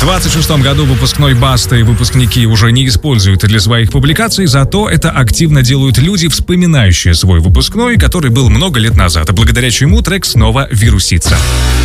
2026 году выпускной Басты выпускники уже не используют для своих публикаций, зато это активно делают люди, вспоминающие свой выпускной, который был много лет назад, благодаря чему трек снова вирусится.